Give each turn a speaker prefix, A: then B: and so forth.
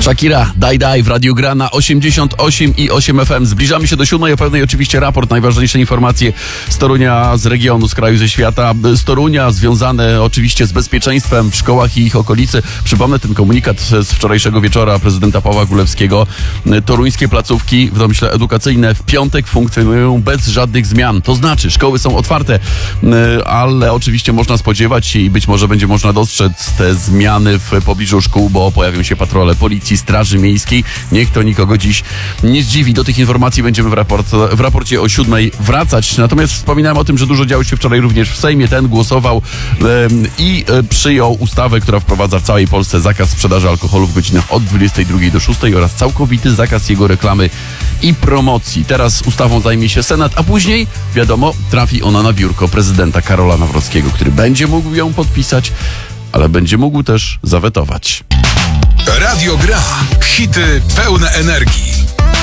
A: Shakira, Daj w Radiu Gra na 88,8 FM. Zbliżamy się do 7 o pewnej oczywiście raport, najważniejsze informacje z Torunia, z regionu, z kraju, ze świata. Z Torunia związane oczywiście z bezpieczeństwem w szkołach i ich okolicy. Przypomnę ten komunikat z wczorajszego wieczora prezydenta Pawła Królewskiego. Toruńskie placówki, w domyśle edukacyjne, w piątek funkcjonują bez żadnych zmian. To znaczy, szkoły są otwarte, ale oczywiście można spodziewać się i być może będzie można dostrzec te zmiany w pobliżu szkół, bo pojawią się patrole policji, straży miejskiej. Niech to nikogo dziś nie zdziwi. Do tych informacji będziemy w raporcie o 7 wracać. Natomiast wspominałem o tym, że dużo działo się wczoraj również w Sejmie. Ten głosował i przyjął ustawę, która wprowadza w całej Polsce zakaz sprzedaży alkoholu w godzinach od 22 do 6 oraz całkowity zakaz jego reklamy i promocji. Teraz ustawą zajmie się Senat, a później, wiadomo, trafi ona na biurko prezydenta Karola Nawrockiego, który będzie mógł ją podpisać, ale będzie mógł też zawetować.
B: Radio Gra. Hity pełne energii.